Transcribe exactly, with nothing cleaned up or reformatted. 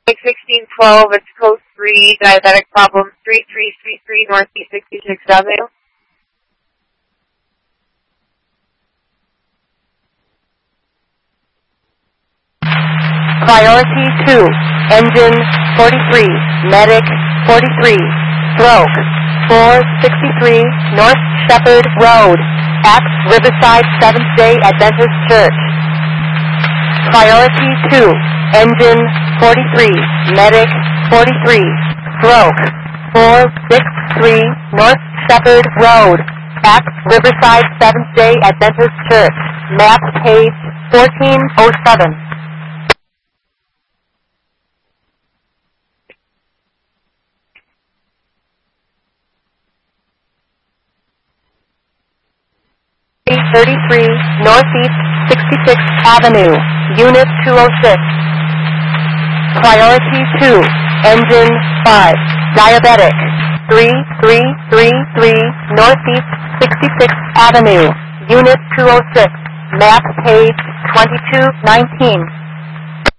sixteen twelve, it's code three, diabetic problem, three three three three Northeast sixty-sixth Avenue. Priority two, engine forty-three, medic forty-three, stroke, four sixty-three North Shepherd Road, at Riverside Seventh-day Adventist Church. Priority two, engine forty-three, medic forty-three, stroke, four sixty-three North Shepherd Road, at Riverside Seventh-day Adventist Church. Map page fourteen oh seven. thirty-three Northeast sixty-sixth Avenue, Unit two oh six. Priority two, engine five, diabetic, three three three three Northeast sixty-sixth Avenue, Unit two oh six, map page twenty-two nineteen.